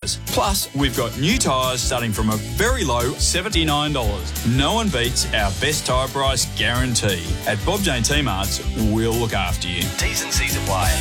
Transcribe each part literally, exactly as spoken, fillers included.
dollars. Plus, we've got new tyres starting from a very low seventy-nine dollars. No one beats our best tyre price guarantee. At Bob Jane T-Marts, we'll look after you. T's and C's apply.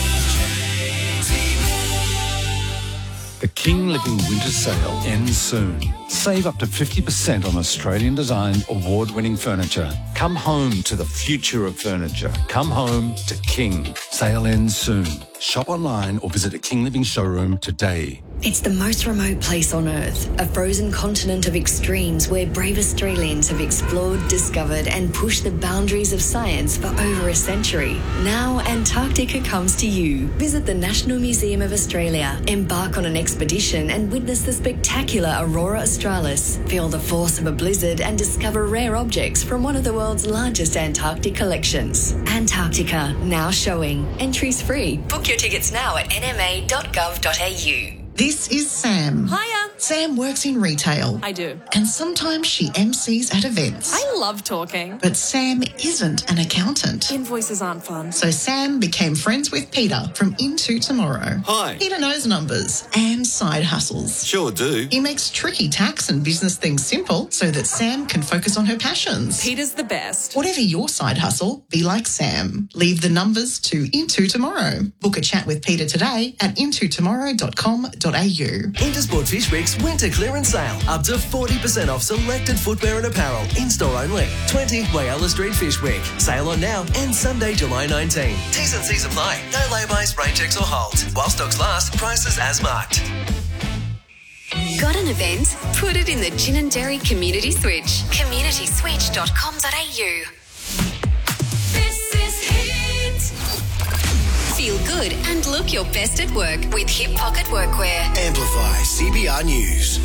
The King Living Winter Sale ends soon. Save up to fifty percent on Australian-designed, award-winning furniture. Come home to the future of furniture. Come home to King. Sale ends soon. Shop online or visit a King Living showroom today. It's the most remote place on Earth, a frozen continent of extremes where brave Australians have explored, discovered and pushed the boundaries of science for over a century. Now Antarctica comes to you. Visit the National Museum of Australia, embark on an expedition and witness the spectacular Aurora Australis. Feel the force of a blizzard and discover rare objects from one of the world's largest Antarctic collections. Antarctica, now showing. Entries free. Book your tickets now at n m a dot gov dot a u. This is Sam. Hiya. Sam works in retail. I do. And sometimes she M Cs at events. I love talking. But Sam isn't an accountant. Invoices aren't fun. So Sam became friends with Peter from Into Tomorrow. Hi. Peter knows numbers and side hustles. Sure do. He makes tricky tax and business things simple so that Sam can focus on her passions. Peter's the best. Whatever your side hustle, be like Sam. Leave the numbers to Into Tomorrow. Book a chat with Peter today at into tomorrow dot com dot a u. Intersport Fish Week's winter clearance sale. Up to forty percent off selected footwear and apparel. In-store only. twenty Whyalla Street Fish Week. Sale on now and Sunday, July nineteenth. T's and C's apply. No laybys, rain checks or holds. While stocks last, prices as marked. Got an event? Put it in the Gin and Dairy Community Switch. community switch dot com dot a u. This is Hit. Feel good and look your best at work with Hip Pocket Workwear. Amplify C B R News.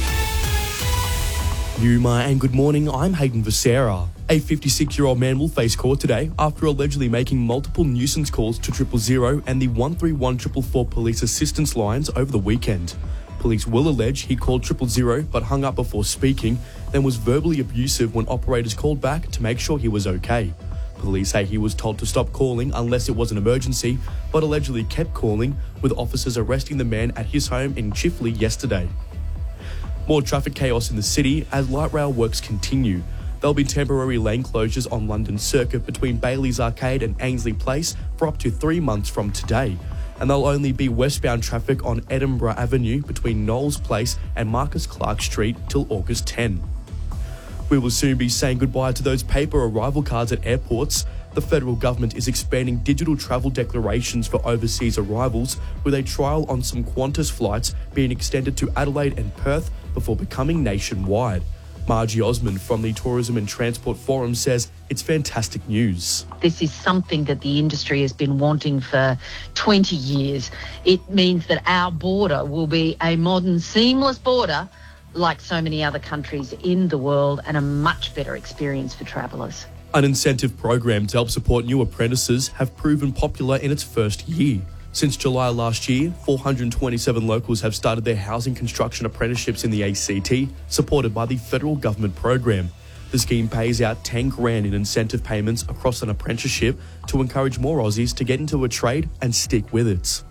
Yuma and good morning, I'm Hayden Visera. A fifty-six-year-old man will face court today after allegedly making multiple nuisance calls to triple zero and the one three one four four four police assistance lines over the weekend. Police will allege he called triple zero but hung up before speaking, then was verbally abusive when operators called back to make sure he was okay. Police say he was told to stop calling unless it was an emergency, but allegedly kept calling, with officers arresting the man at his home in Chifley yesterday. More traffic chaos in the city as light rail works continue. There'll be temporary lane closures on London Circuit between Bailey's Arcade and Ainsley Place for up to three months from today. And there'll only be westbound traffic on Edinburgh Avenue between Knowles Place and Marcus Clark Street till August tenth. We will soon be saying goodbye to those paper arrival cards at airports. The federal government is expanding digital travel declarations for overseas arrivals, with a trial on some Qantas flights being extended to Adelaide and Perth before becoming nationwide. Margie Osmond from the Tourism and Transport Forum says it's fantastic news. This is something that the industry has been wanting for twenty years. It means that our border will be a modern, seamless border like so many other countries in the world, and a much better experience for travellers. An incentive program to help support new apprentices have proven popular in its first year. Since July last year, four hundred twenty-seven locals have started their housing construction apprenticeships in the A C T, supported by the federal government program. The scheme pays out ten grand in incentive payments across an apprenticeship to encourage more Aussies to get into a trade and stick with it.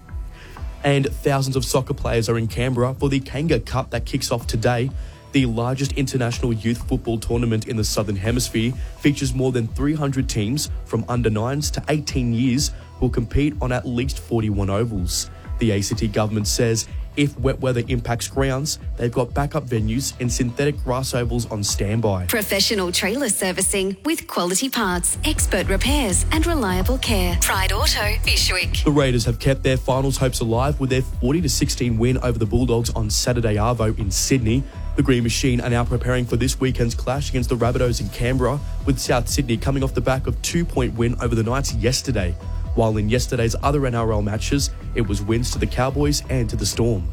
And thousands of soccer players are in Canberra for the Kanga Cup that kicks off today. The largest international youth football tournament in the Southern Hemisphere features more than three hundred teams from under nines to eighteen years who will compete on at least forty-one ovals. The A C T government says if wet weather impacts grounds, they've got backup venues and synthetic grass ovals on standby. Professional trailer servicing with quality parts, expert repairs and reliable care. Pride Auto, Fishwick. The Raiders have kept their finals hopes alive with their forty to sixteen win over the Bulldogs on Saturday Arvo in Sydney. The Green Machine are now preparing for this weekend's clash against the Rabbitohs in Canberra, with South Sydney coming off the back of two-point win over the Knights yesterday. While in yesterday's other N R L matches, it was wins to the Cowboys and to the Storm.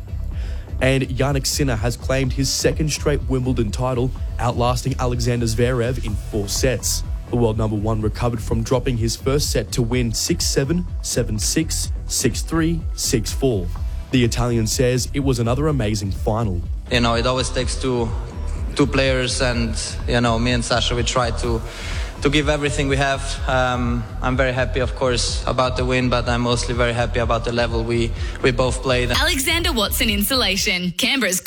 And Jannik Sinner has claimed his second straight Wimbledon title, outlasting Alexander Zverev in four sets. The world number one recovered from dropping his first set to win six seven, seven six, six three, six four. The Italian says it was another amazing final. You know, it always takes two two players, and, you know, me and Sasha, we try to to give everything we have. Um, I'm very happy, of course, about the win, but I'm mostly very happy about the level we, we both played. Alexander Watson Insulation, Canberra's